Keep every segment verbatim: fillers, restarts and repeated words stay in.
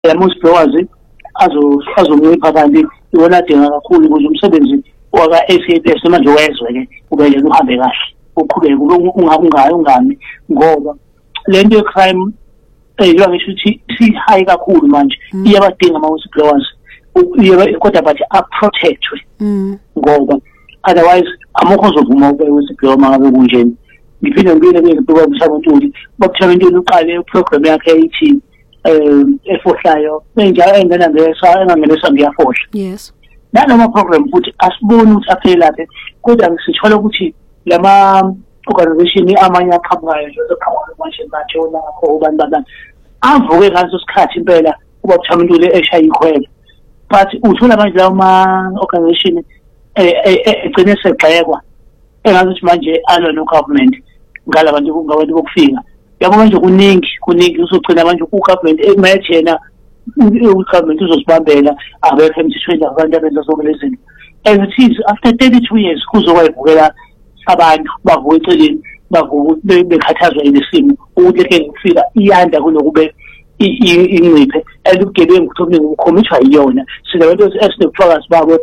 Most brokers azo azomupha kanti iwona adinga kakhulu ukuze umsebenzi waka A C A S manje wezwe ke ubele uhambe kahle uqhubeke ungakungayo ungami ngoba lento ye crime eyilwa ngisho ukuthi si high kakhulu manje iyabadinga ama whistleblowers kodwa bathi a protectwe ngoba otherwise amukho uzovuma ube whistleblower mangabe kunjeni ngiphinde ngibile ke ngoba umshabantu bakuthanda uqale iprogram yakhe ethi eh efohlayo enjalo engena ngesa engangenesa ngiyafohla yes nanoma program futhi asiboni ukuthi aphela lapha kodwa ngisithola ukuthi lama organization amanye aqhamukayo nje zoqhamuka manje manje lapho abantu babana avuke ngaso isikhathi impela kuba kuthamuntu le eshaya ikhwela but uthola manje lawo ma organization egcine segxekwa engathi manje alo no government ngalabantu ngabantu bokufika yabo manje kuningi kuningi uzogcina manje ku government emayethena u government uzosibambela abekho emthethweni abantu abenza zonke lezi zinto as it is after thirty-two years kuzokwayivukela abantu bavuka eceleni bavuka bekhathazwa yisimo ukuthi ke ngifika iyanda kunokube inciphe elugebengu kuthi ngumkhomithwa iyona sinabantu esinefocus babo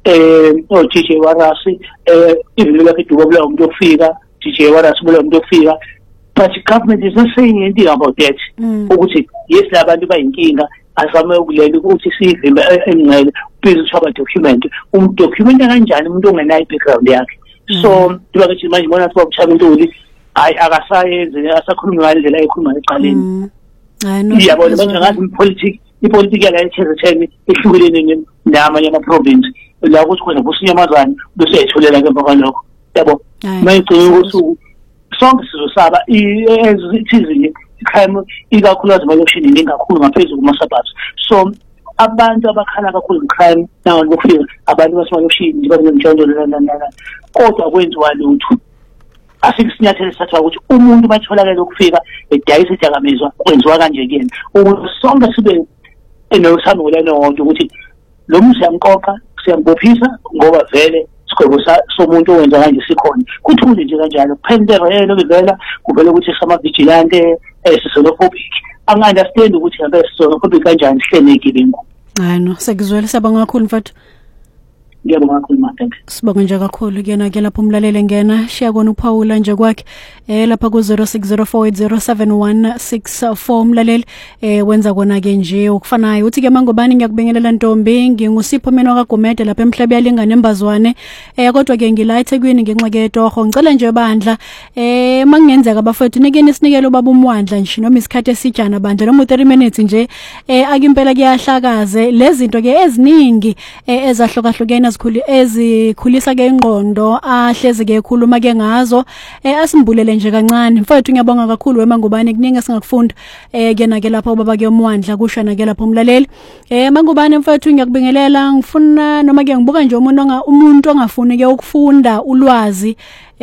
eh o T J Warasi eh even like do bla umuntu ofika T J Warasi bla umuntu ofika but government is not saying anything about that ukuthi yes labantu bayinkinga azame ukulela ukuthi sivimbe engcele bese uthaba document um document kanjani umuntu ongenayo background yakhe so ndiba ke manje bona ukuthi bakushaba intuli hayi akasayenze asakhuluma ngalendlela ekhuluma eqaleni hayi no yabona manje ngathi ipolitiki ipolitiki yala ethezetheni ehlukile namanye ama province la ukuthi khona kusinyamazana bese etholela ke emva kwalokho yabo mayigcina ukuthi sonke sizosaba ezithizinye crime ikakhulukazi emalokishini ningakhulu ngaphezulu kumasabathu so abantu abakhala kakhulu crime nawo lokufika abantu basemalokishini babenemjondolo lana kodwa kwenziwa lutho asisinyathelo sathiwa ukuthi umuntu batholakala ukufika edayisa idakamizwa kwenziwa kanje kuyena ukuthi sonke sibe enosamo lento ukuthi lo muntu siyamqoqa siyambophisa ngoba vele sigwebo somuntu owenza kanje sikhona kuthule nje kanjalo kuphendela yena lokuvela kuvela ukuthi sama vigilante esisonophobic angaunderstand ukuthi ngabe sisonophobic kanjani sihlelekile ngo hayi no sekuzwela sabanga kakhulu mfowethu ngiyabonga kakhulu mathenke sibonga nje kakhulu kuyena ke lapho umlalele ngena shiya kona uPaula nje kwakhe eh lapha ku zero six zero four eight zero seven one six four umlaleli eh wenza kona ke nje ukufanayo uthi ke mangobani ngiyakubingelela Ntombi ngingusipho mina kaGomede lapha emhlabe yalingana embazwane eh kodwa ke ngila eThekwini ngenxa ke Torho ngicela nje bandla eh mangenzeka bafethu nikeni isinikelo baba umwandla nje noma isikhathi esijana bandla noma thirty minutes nje eh akimpela kuyahlakaze lezi zinto ke eziningi eh ezahlukahlukene ezikhuli ezikhulisa ke ingqondo ahlezi ke ekhuluma ke ngazo eh asimbulele nje kancane mfowethu ngiyabonga kakhulu wema ngubani kuningi singakufunda eh kena ke lapha ubaba ke umwandla kushana ke lapha umlaleli eh mangubani mfowethu ngiyakubingelela ngifuna noma ke ngibuka nje umuntu onga umuntu ongafuni ke ukufunda ulwazi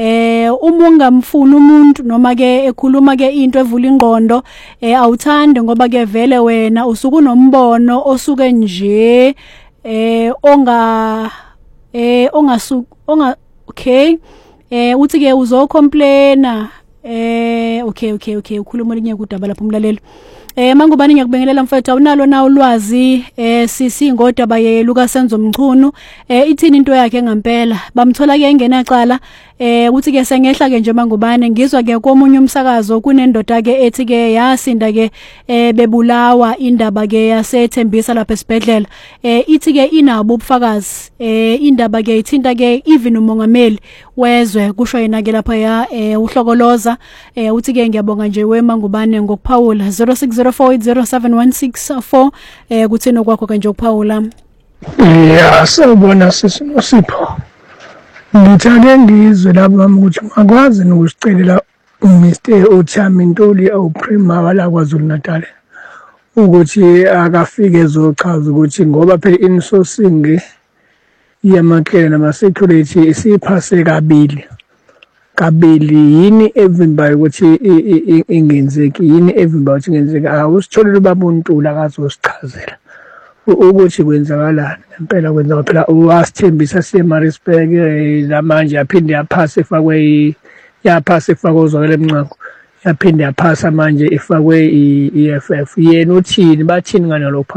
eh uma ungamfuni umuntu noma ke ekhuluma ke into evula ingqondo eh awuthande ngoba ke vele wena usuku nombono osuke nje eh onga eh ongasu onga okay eh uthi ke uzocomplaina eh okay okay okay ukhuluma linye kudaba lapho umlalelo eh mangubani ngiyakubingelela mfethu awunalo na ulwazi eh sisi ngodaba ye Lucas Senzo Mchunu eh ithini into yakhe ngempela bamthola ke engenaqala eh uthi ke sengehla ke nje mangubani ngizwa ke komunye umsakazo kunendoda ke ethi ke yasinda ke eh bebulawa indaba ke yasethembisa lapha esibhedlela eh ithi ke inabo ubufakazi eh indaba ke ithinta ke even umongameli wezwe kusho yena ke lapha ya eh uhlokoloza eh uthi ke ngiyabonga nje wemangubani ngokuphawula zero six zero four eight zero seven one six four eh kuthina kwakho kanje ukuphawula yeah sawubona sisimosipho ngithande ngizwe lapha ukuthi ngakwazi nokusicelela uMr Uthami Ntuli awuprima wala kwaZulu Natal ukuthi akafike ezochaza ukuthi ngoba phela insourcing yamakele nama security isiphase kabili kabili yini evimbayo ukuthi ingenzeki yini evimbayo ukuthi ingenzeki awusitholele ubabuntu akazosichazela ukuthi kwenzakalani impela kwenza phela wasithembisa siyeMaritzburg lamanje yaphinde yaphasa efakwe yaphasa efakwe uzwakele emnqako yaphinde yaphasa manje ifakwe i-E F F. Yena uthini bathini ngalokho?